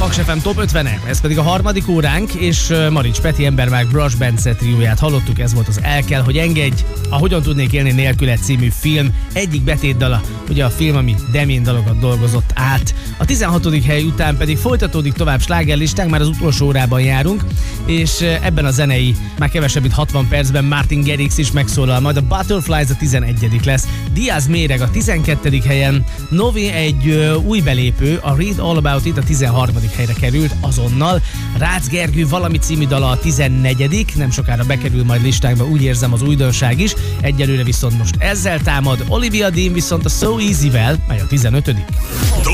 Paks FM Top 50-e, ez pedig a harmadik óránk, és Marics Peti Embermák Brass Bence trióját hallottuk, ez volt az El kell, hogy engedj, a Hogyan tudnék élni nélküled című film egyik betétdala, ugye a film, ami Demén dalokat dolgozott át. A 16. hely után pedig folytatódik tovább slágerlistánk, már az utolsó órában járunk, és ebben a zenei, már kevesebb mint 60 percben Martin Garrix is megszólal, majd a Butterflies a 11. lesz, Diaz Méreg a 12. helyen, Novi egy új belépő, a Read All About It a 13. helyre került azonnal, Rácz Gergő Valami című dala a 14. Nem sokára bekerül majd listánkba, úgy érzem, az újdonság is, egyelőre viszont most ezzel támad, Olivia Dean viszont a So Easy-vel, mely a 15.